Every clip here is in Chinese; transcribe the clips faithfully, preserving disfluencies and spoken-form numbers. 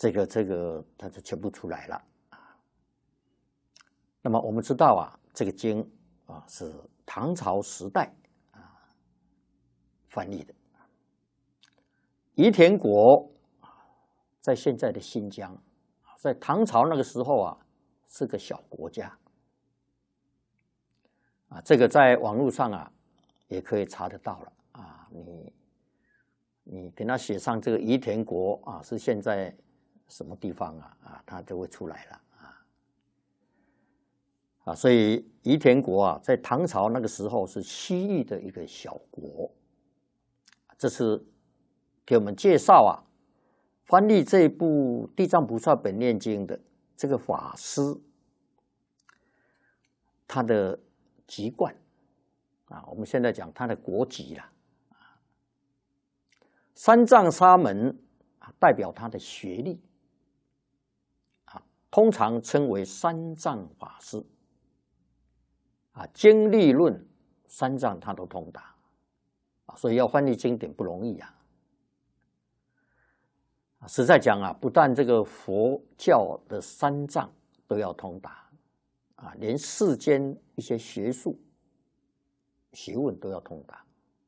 这个这个它就全部出来了啊。那么我们知道啊，这个经啊是唐朝时代啊翻译的。夷田国在现在的新疆，在唐朝那个时候啊是个小国家啊，这个在网络上啊也可以查得到了啊。你你给他写上这个夷田国啊是现在什么地方啊啊，它就会出来了啊啊，所以夷田国啊在唐朝那个时候是西域的一个小国，这是给我们介绍啊，翻译这部《地藏菩萨本愿经》的这个法师，他的籍贯啊，我们现在讲他的国籍啦。三藏沙门啊，代表他的学历啊，通常称为三藏法师啊，经历论三藏他都通达啊，所以要翻译经典不容易啊。实在讲啊，不但这个佛教的三藏都要通达啊，连世间一些学术学问都要通达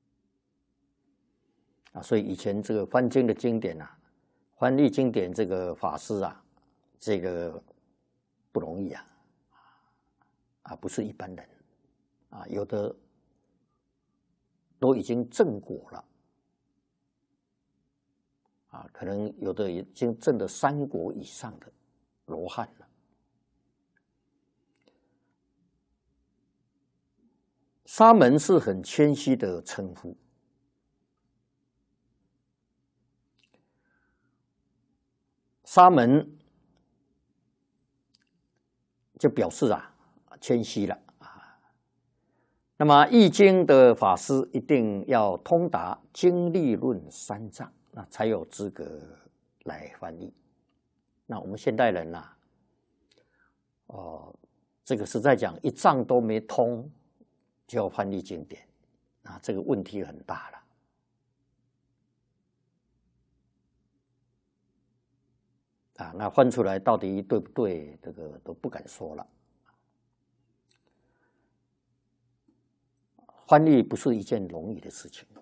啊。所以以前这个翻经的经典啊，翻译经典这个法师啊，这个不容易啊，啊，不是一般人啊，有的都已经证果了。啊，可能有的已经证了三果以上的罗汉了。沙门是很谦虚的称呼，沙门就表示啊谦虚了啊。那么易经的法师一定要通达经历论三藏，那才有资格来翻译。那我们现代人呐、啊，哦，这个实在讲一藏都没通，就要翻译经典，啊，这个问题很大了。啊，那翻出来到底对不对，这个都不敢说了。翻译不是一件容易的事情。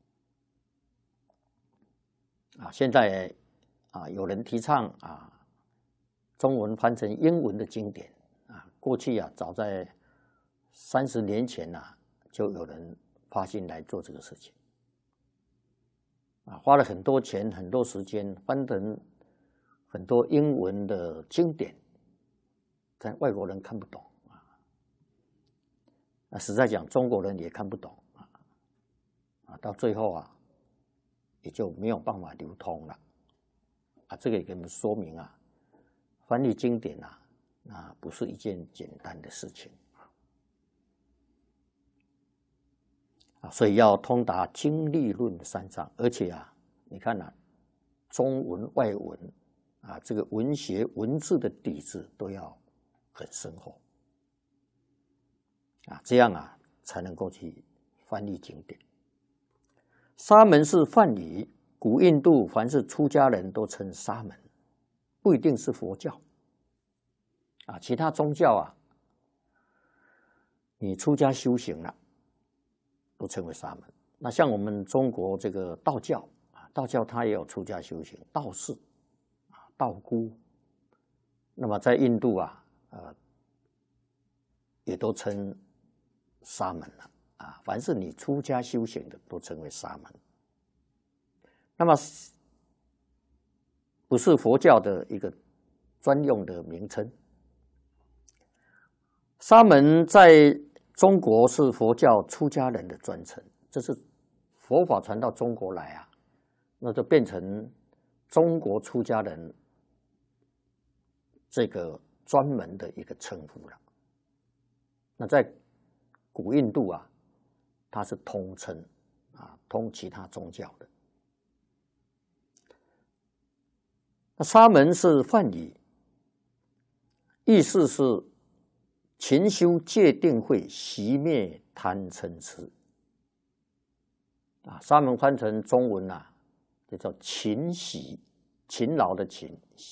啊，现在啊，有人提倡啊，中文翻成英文的经典啊。过去啊，早在三十年前呐、啊，就有人发心来做这个事情，啊，花了很多钱、很多时间，翻成很多英文的经典，但外国人看不懂啊。那实在讲，中国人也看不懂啊，啊，到最后啊。也就没有办法流通了，啊，这个也给我们说明啊，翻译经典啊，啊，不是一件简单的事情啊，所以要通达经历论三藏，而且啊，你看啊，中文、外文啊，这个文学文字的底子都要很深厚啊，这样啊，才能够去翻译经典。沙门是梵语，古印度凡是出家人都称沙门，不一定是佛教啊，其他宗教啊，你出家修行了，都称为沙门。那像我们中国这个道教啊，道教它也有出家修行，道士啊、道姑。那么在印度啊，呃，也都称沙门了。啊，凡是你出家修行的，都称为沙门。那么，不是佛教的一个专用的名称。沙门在中国是佛教出家人的专称，这是佛法传到中国来啊，那就变成中国出家人这个专门的一个称呼了。那在古印度啊，它是通称啊，通其他宗教的。那沙门是梵语，意思是勤修戒定慧，熄灭贪嗔痴。啊，沙门翻成中文啊，就叫勤习，勤劳的勤。